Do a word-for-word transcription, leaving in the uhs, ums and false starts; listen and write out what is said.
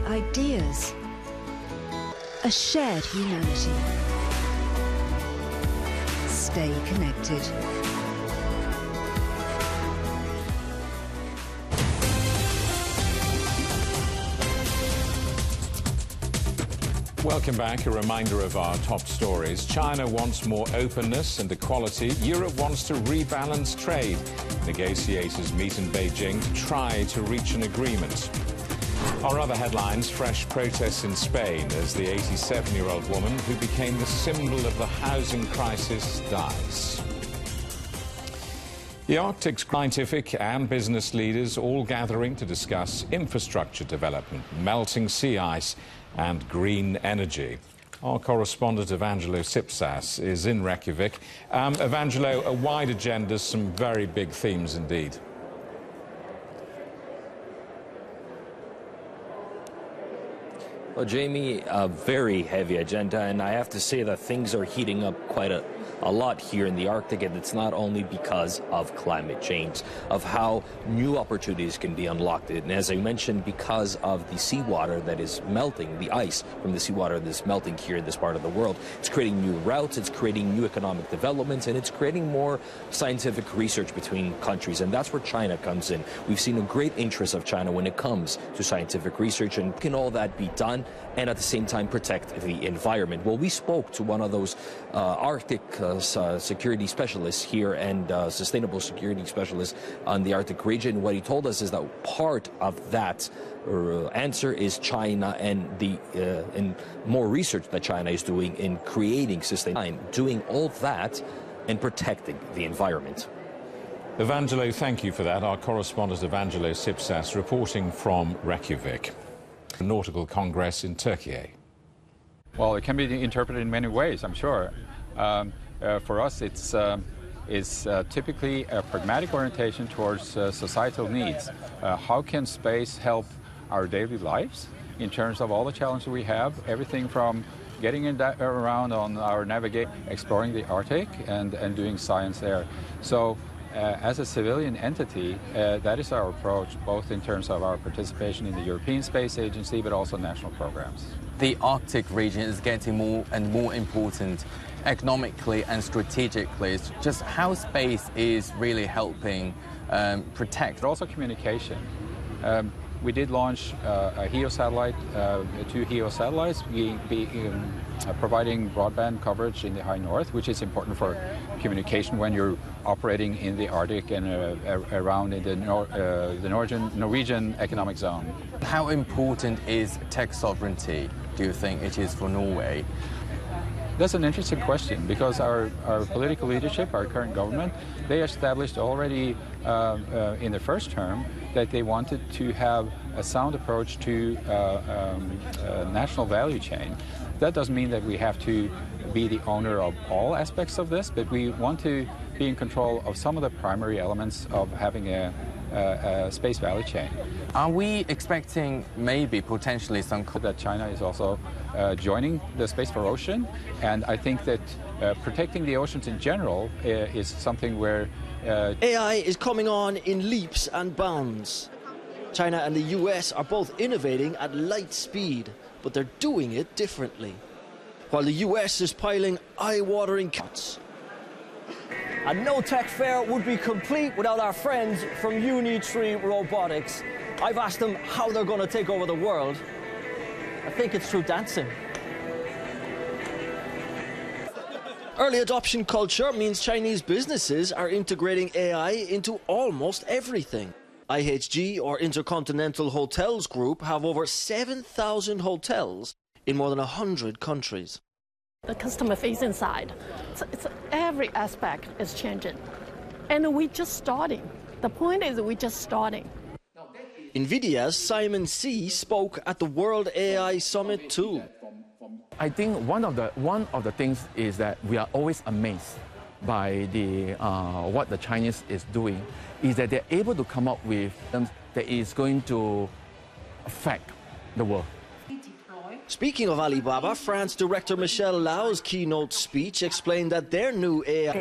ideas, a shared humanity. Stay connected. Welcome back. A reminder of our top stories. China wants more openness and equality. Europe wants to rebalance trade. Negotiators meet in Beijing to try to reach an agreement. Our other headlines, fresh protests in Spain as the eighty-seven-year-old woman who became the symbol of the housing crisis dies. The Arctic's scientific and business leaders all gathering to discuss infrastructure development, melting sea ice and green energy. Our correspondent Evangelo Sipsas is in Reykjavik. Um, Evangelo, a wide agenda, some very big themes indeed. Well, Jamie, a very heavy agenda, and I have to say that things are heating up quite a, a lot here in the Arctic, and it's not only because of climate change, of how new opportunities can be unlocked. And as I mentioned, because of the seawater that is melting, the ice from the seawater that is melting here in this part of the world, it's creating new routes, it's creating new economic developments, and it's creating more scientific research between countries, and that's where China comes in. We've seen a great interest of China when it comes to scientific research, and can all that be done and at the same time protect the environment? Well, we spoke to one of those uh, Arctic uh, security specialists here and uh, sustainable security specialists on the Arctic region. What he told us is that part of that uh, answer is China and the uh, and more research that China is doing in creating sustainable, doing all that and protecting the environment. Evangelo, thank you for that. Our correspondent Evangelo Sipsas reporting from Reykjavik. The Nautical Congress in Turkey. Well, it can be interpreted in many ways, I'm sure. Um, uh, for us, it's, uh, it's uh, typically a pragmatic orientation towards uh, societal needs. Uh, how can space help our daily lives in terms of all the challenges we have, everything from getting in that, around on our navigate, exploring the Arctic and, and doing science there. So Uh, as a civilian entity, uh, that is our approach, both in terms of our participation in the European Space Agency, but also national programs. The Arctic region is getting more and more important economically and strategically. It's just how space is really helping um, protect. But also communication. Um, we did launch uh, a HEO satellite, uh, two HEO satellites, being, being, um, uh, providing broadband coverage in the high north, which is important for communication when you're operating in the Arctic and uh, around in the, Nor uh, the Norwegian, Norwegian economic zone. How important is tech sovereignty, do you think it is for Norway? That's an interesting question, because our, our political leadership, our current government, they established already uh, uh, in the first term that they wanted to have a sound approach to uh, um, uh, national value chain. That doesn't mean that we have to be the owner of all aspects of this, but we want to be in control of some of the primary elements of having a, a, a space value chain. Are we expecting maybe potentially some... That China is also uh, joining the Space for Ocean, and I think that uh, protecting the oceans in general uh, is something where... Uh, A I is coming on in leaps and bounds. China and the U S are both innovating at light speed, but they're doing it differently. While the U S is piling eye-watering cuts. A no-tech fair would be complete without our friends from Unitree Robotics. I've asked them how they're going to take over the world. I think it's through dancing. Early adoption culture means Chinese businesses are integrating A I into almost everything. I H G, or Intercontinental Hotels Group, have over seven thousand hotels in more than one hundred countries. The customer-facing side, it's, it's, every aspect is changing. And we're just starting. The point is we're just starting. NVIDIA's Simon See spoke at the World A I Summit too. I think one of the one of the things is that we are always amazed by the uh, what the Chinese is doing, is that they're able to come up with them that is going to affect the world. Speaking of Alibaba, France director Michel Lau's keynote speech explained that their new A I